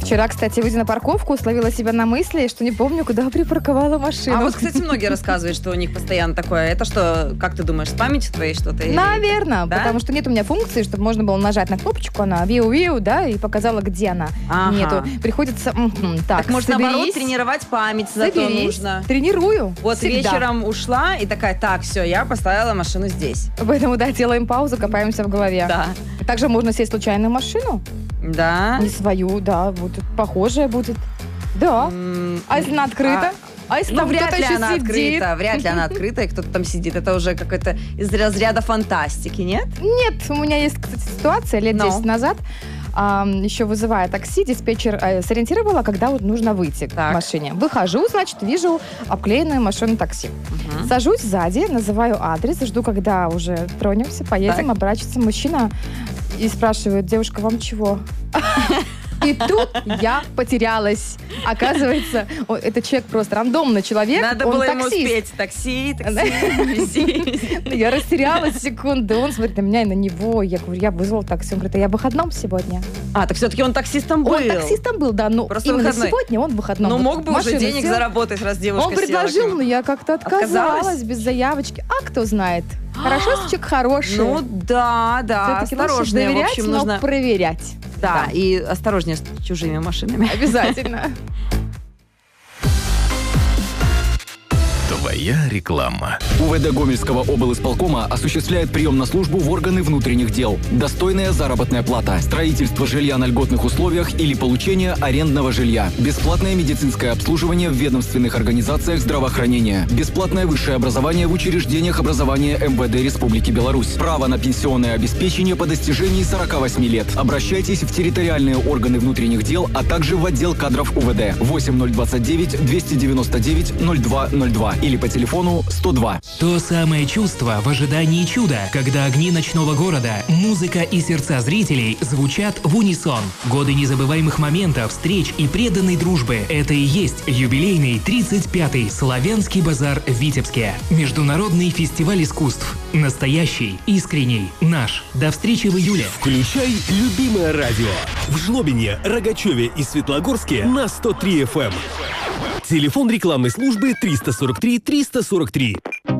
Вчера, кстати, выйдя на парковку, словила себя на мысли, что не помню, куда припарковала машину. А вот, кстати, многие рассказывают, что у них постоянно такое. Это что, как ты думаешь, с памятью твоей что-то? Наверное, да? Потому что нет у меня функции, чтобы можно было нажать на кнопочку, она виу-виу, да, и показала, где она. Ага. Нету. Приходится... Так, может, наоборот, тренировать память зато нужно. Тренирую. Вот всегда. вечером ушла и такая, так, все, я поставила машину здесь. Поэтому, да, делаем паузу, копаемся в голове. Да. Также можно сесть в случайную машину. Да. Не свою, да, будет похожая будет. Да. А если она открыта? А если там вряд кто-то ли еще она сидит? открыта. Вряд ли она открыта, и кто-то там сидит. Это уже какой-то из разряда фантастики, нет? Нет, у меня есть, кстати, ситуация лет 10 назад. Еще вызывая такси, диспетчер сориентировала, когда вот нужно выйти к машине. Выхожу, значит, вижу обклеенную машину такси. Сажусь сзади, называю адрес, жду, когда уже тронемся, поедем, оборачивается мужчина и спрашивает: девушка, вам чего? И тут я потерялась. Оказывается, этот человек просто рандомный человек. Надо он было таксист. ему спеть. Такси, вези. Я растерялась секунду. Он смотрит на меня и на него. Я говорю, я вызвал такси. Он говорит, а я в выходном сегодня. Так все-таки он таксистом был. Он таксистом был, да, но просто именно выходной. Сегодня он в выходном. Ну, мог бы уже денег заработать, раз девушка Он предложил, но я как-то отказалась без заявочки. А кто знает? Хорошо, если человек хороший. Ну, да, осторожно. Доверять, в общем, но нужно проверять. Да, и осторожнее с чужими машинами. Обязательно. Твоя реклама. УВД Гомельского облисполкома осуществляет прием на службу в органы внутренних дел. Достойная заработная плата, строительство жилья на льготных условиях или получение арендного жилья, бесплатное медицинское обслуживание в ведомственных организациях здравоохранения, бесплатное высшее образование в учреждениях образования МВД Республики Беларусь, право на пенсионное обеспечение по достижении 48 лет. Обращайтесь в территориальные органы внутренних дел, а также в отдел кадров УВД 8029 299 0202 или по телефону 102. То самое чувство в ожидании чуда, когда огни ночного города, музыка и сердца зрителей звучат в унисон. Годы незабываемых моментов, встреч и преданной дружбы – это и есть юбилейный 35-й Славянский базар в Витебске. Международный фестиваль искусств. Настоящий, искренний, наш. До встречи в июле. Включай любимое радио. В Жлобине, Рогачеве и Светлогорске на 103 FM. Телефон рекламной службы 343 343.